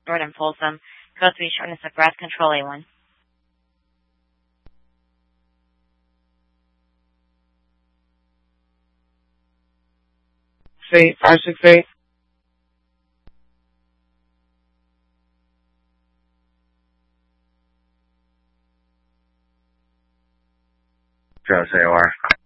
Northern Folsom. Code 3 shortness of breath. Control A1. Fate 568. Travis AOR.